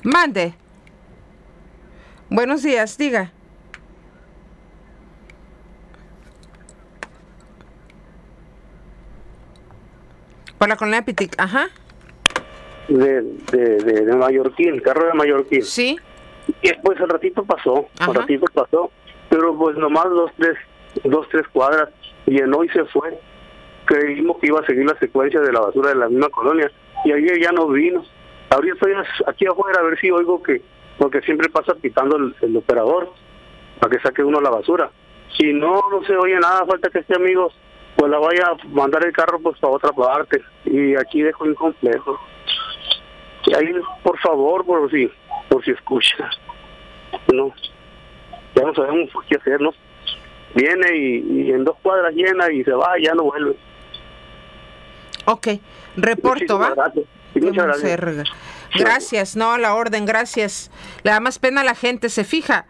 Mande. Buenos días, diga. Por la colonia Pitic, ajá. De Mallorquín, carro de Mallorquín. Sí. Y después al ratito pasó, pero pues nomás dos, tres cuadras, llenó y se fue. Creímos que iba a seguir la secuencia de la basura de la misma colonia, y ayer ya no vino. Ahorita estoy aquí afuera a ver si oigo porque siempre pasa pitando el operador, para que saque uno la basura. Si no se oye nada, falta que este amigo pues la vaya a mandar el carro pues para otra parte, y aquí dejo incompleto. Y ahí, por favor, por si escucha. No, ya no sabemos qué hacer, ¿no? Viene y en 2 cuadras llena y se va, ya no vuelve. Ok, reporto, ¿va? Muchas gracias. Gracias, no, a la orden, gracias. Le da más pena a la gente, se fija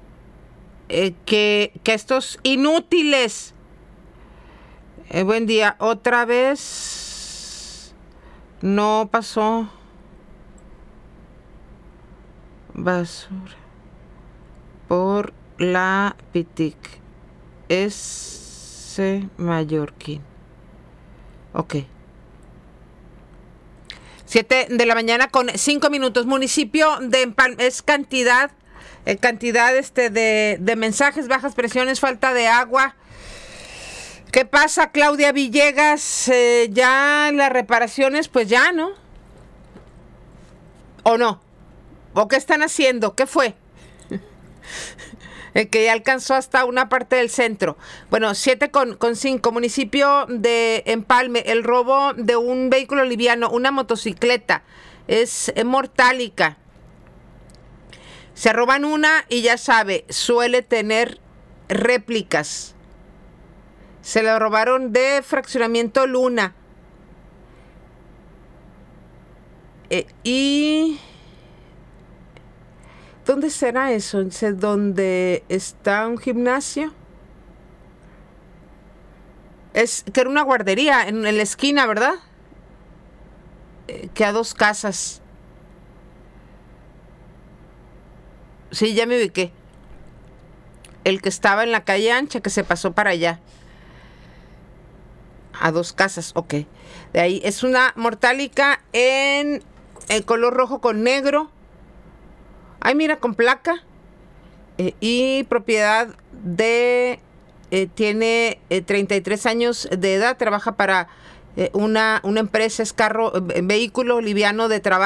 que estos inútiles. Buen día, otra vez no pasó basura por la Pitic. Ese Mallorquín. Ok. 7 de la mañana con 5 minutos. Municipio de Empalme, es cantidad de mensajes, bajas presiones, falta de agua. ¿Qué pasa, Claudia Villegas? Ya las reparaciones, pues ya, ¿no? ¿O no? ¿O qué están haciendo? ¿Qué fue? Que ya alcanzó hasta una parte del centro. Bueno, 7 con 5. Municipio de Empalme, el robo de un vehículo liviano, una motocicleta, es mortálica. Se roban una y ya sabe, suele tener réplicas. Se la robaron de Fraccionamiento Luna. Y... ¿dónde será eso? ¿Dónde está un gimnasio? Es que era una guardería en la esquina, ¿verdad? Que a 2 casas. Sí, ya me ubiqué. El que estaba en la calle ancha, que se pasó para allá. A 2 casas, ok. De ahí es una mortálica en el color rojo con negro. Ay, mira, con placa. Y propiedad de... tiene 33 años de edad. Trabaja para una empresa, es vehículo liviano de trabajo.